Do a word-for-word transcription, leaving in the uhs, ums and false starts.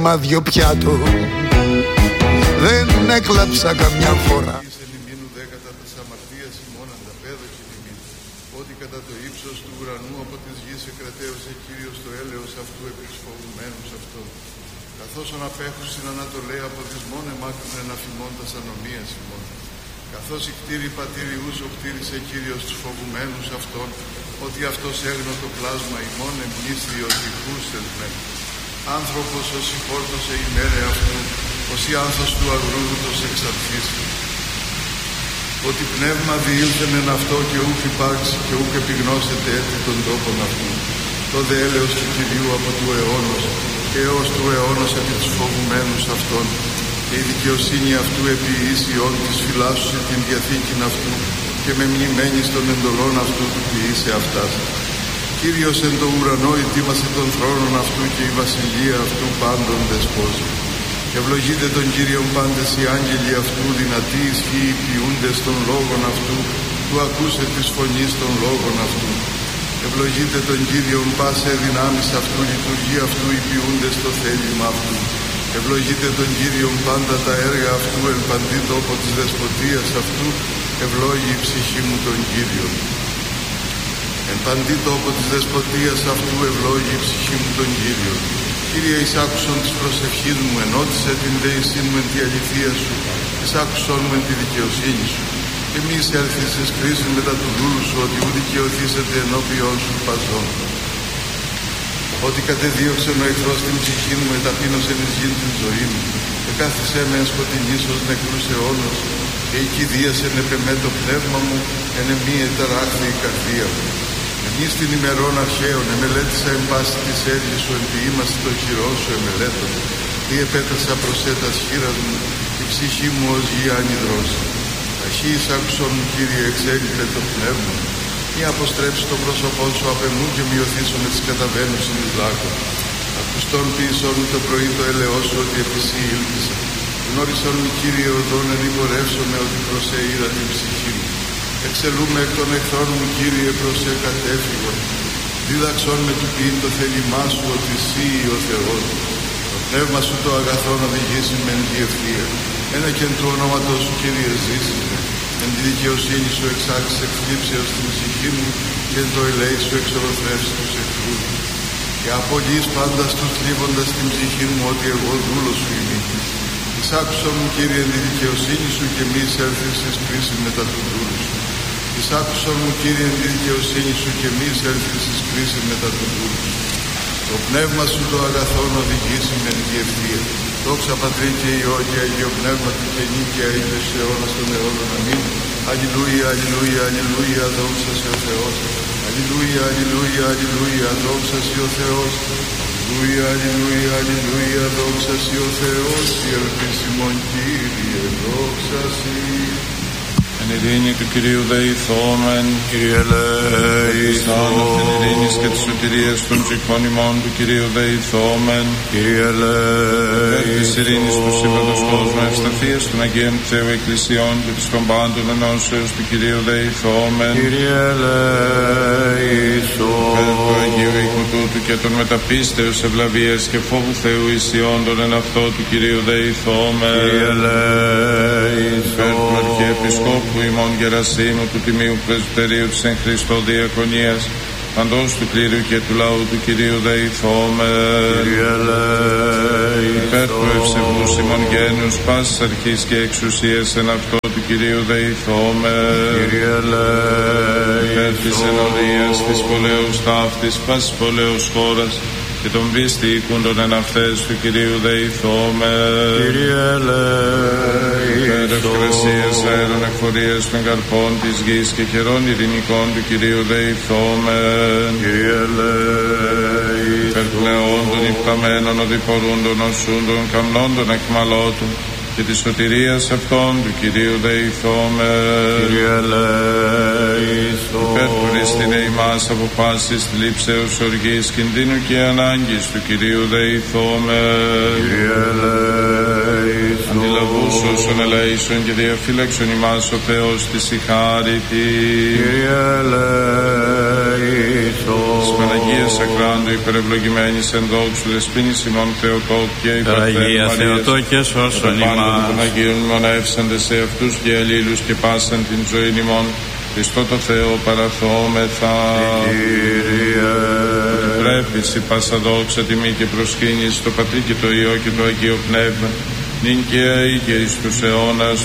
αίμα δυο πιάτο. Δεν έκλαψα καμιά φορά. Ότι κατά το ύψος του ουρανού από της γης εκρατέωσε Κύριος το έλεος αυτού επί τους φοβουμένους αυτών. Καθώς ον απέχουν στην Ανατολή από της μόνε μάκρυνε να φημώντας ανομίας ημών. Καθώς η κτήρη πατήριους ο κτήρισε Κύριος τους φοβουμένους αυτών, ότι αυτός έγνω το πλάσμα ημών εμνείς διωτικούς ελμέν. Άνθρωπος ως υπόρτωσε ημέρε αυτού, ως η άνθος του αγρούδουτος εξαρθήσει. Ότι πνεύμα διήλθεν εν αυτό και ούκ υπάρξει και ούκ επιγνώσεται έτη των τόπων αυτού. Το δε έλεος του Κυρίου από του αιώνος και έως του αιώνος επί τους φοβουμένους αυτών, και η δικαιοσύνη αυτού επί ίσιον της φυλάσσουσε την διαθήκην αυτού και με μνημένης των εντολών αυτού του ποιήσε αυτάς. Κύριος εν το ουρανό ετοίμασε τον θρόνον αυτού και η βασιλεία αυτού πάντων δεσπόζει. Ευλογείτε τον Κύριον πάντες οι άγγελοι αυτού, δυνατοί ισχύοι ποιούντες των λόγων αυτού, του ακούσε της φωνής των λόγων αυτού. Ευλογείτε τον Κύριον πάσε δυνάμεις αυτού, λειτουργεί αυτού οι ποιούντες το θέλημα αυτού. Ευλογείτε τον Κύριον πάντα τα έργα αυτού, εν παντή τόπο της δεσποτείας αυτού, ευλόγει η ψυχή μου τον Κύριον. Εν παντή τόπο της δεσποτείας αυτού, ευλόγει η ψυχή μου τον Κύριον. Κύριε, εισάκουσον της προσευχής μου, ενώτισε την δέησή μου εν τη αληθεία σου, εισάκουσον μου εν τη δικαιοσύνη σου. Και μη εισέλθεις εις κρίσιν μετά του δούλου σου, ότι ου δικαιωθήσετε ενώπιον σου παζών. Ότι κατεδίωξεν ο εχθρός την ψυχή μου, εταπείνωσεν εις γην την ζωή μου. Εκάθισέ με εν σκοτεινής ως νεκρούς αιώνος, και η κηδίασεν επεμέ το πνεύμα μου, εν εμή εταράχθη η καρδία μου. Εμείς την ημερών αρχαίων εμελέτησα εν πάση της έργης σου, εν ποιήμασι το χειρό σου εμελέτων. Τι επέτασα προσέτας χείρας μου, η ψυχή μου ως γη ανυδρός. Ταχύ εισάκουσον μου, Κύριε, εξέλιπε το πνεύμα. Μη αποστρέψει το πρόσωπό σου απ' εμού και μειωθήσω με τις καταβαίνουσιν εις λάκκο. Ακουστών ποιησόν μου το πρωί το έλεος σου, ότι επί σύ ήλπισα. Γνώρισον μου, Κύριε, οδόν εν υπορεύσομαι, ότι προς σε είδα την ψυχή μου. Εξελούμε εκ των εχθρών μου, Κύριε, προς σε κατέφυγον. Δίδαξον με του ποιήν το θέλημά σου, ότι σύ ο Θεός. Το πνεύμα σου το αγαθόν οδηγήσει με εν τη ευθεία. Ένα και εν του ονόματός σου, Κύριε, ζήσεις με. Εν τη δικαιοσύνη σου εξάξεις εκθλίψεως την ψυχή μου, και εν το ελέη σου εξολοθρεύσει τους εχθρούς μου. Και απολύεις πάντα στους θλίβοντας την ψυχή μου, ότι εγώ δούλος σου είμαι. Εισάκουσον μου, Κύριε, εν τη δικαιοσύνη σου, και μη εισέλθεις εις κρίσιν μετά του δούλου σου. Εισάκουσον μου, Κύριε, εν τη δικαιοσύνη σου, και μη εισέλθεις εις κρίσιν μετά του δούλου σου. Το πνεύμα σου το αγαθόν οδηγήσει με εν τη ευθεία. Δόξα Πατρί και Υιό και Αγίο Πνεύματι και νίκαια είναι σε αιώνας των αιώνων. Αμήν. Αλληλούια, αλληλούια, αλληλούια, δόξα σε ο Θεός. Αλληλούια, αλληλούια, αλληλούια, δόξα σε ο Θεός. Αλληλούια, αλληλούια, αλληλούια, δόξα σε ο Θεός. Η ελπίσιμον Κύριε, δόξα σε. Εν ειρήνη του Κυρίου δεηθόμεν, Κύριε ελέησον. Εν ειρήνης και της σωτηρίας των ψυχών ημών του Κυρίου δεηθόμεν, Κύριε ελέησον. Εν της ειρήνης του σύμπαντος κόσμου, ευσταθίας των Αγίων Θεού Εκκλησιών και της των πάντων ενώσεως του Κυρίου δεηθόμεν, Κύριε ελέησον. Εν του Αγίου οίκου τούτου και των μεταπίστεως ευλαβίας και φόβου Θεού ισιόντων εν αυτό του Κυρίου δεηθόμεν, Κύριε ελέησον. Εν του Αρχιεπισκόπου ημών Γερασίμου του Τιμίου Πρεσβυτερίου της εν Χριστώ Διακονίας, παντός του κλήρου και του λαού του Κυρίου δεηθόμεν, Κύριε ελέησον. υπέρ του ευσεβούς ημών γένους πάσης αρχής και εξουσίας εν αυτό του Κυρίου δεηθόμεν, Κύριε ελέησον. υπέρ της ενορίας της πολέως ταύτης πάσης πολέως χώρας και των πίστη οίκουντων εν αυτές του Κυρίου δεηθόμεν, Κύριε ελέησον. υπέρ ευκρασίας αέρων εφορίας των καρπών της γης και καιρών ειρηνικών του Κυρίου δεηθόμεν, Κύριε ελέησον. υπέρ πνεών των υπταμένων οδηπορούντων οσούντων καμνώντων εκμαλώτων και της σωτηρίας αυτών του Κυρίου δεηθόμεν, Κύριε ελέησον. υπέρ του ρίστηνε ημάς από πάσης θλίψεως οργής κινδύνου και ανάγκης του Κυρίου δεηθόμεν, Κύριε ελέησον. αντιλαβούς όσων ελέησον και διαφύλαξον ημάς ο Θεός της η χάρη της. Κύριε ελέησον. Της Παναγίας Ακράντου υπερευλογημένης εν δόξου δεσποίνης ημών Θεοτόκ και υπερθέν Μαρίας, Θεοτόκε σώσον ημάς. των Αγίων μονεύσαντες σε αυτούς και αλλήλους και πάσαν την ζωή ημών, Χριστό το Θεό παραθόμεθα. Κύριε. Πρέπει η πάσα δόξα, τιμή και προσκύνηση στο Πατρί και το Υιό και το Αγίο Πνεύμα, νυν και αεί και εις τους αιώνας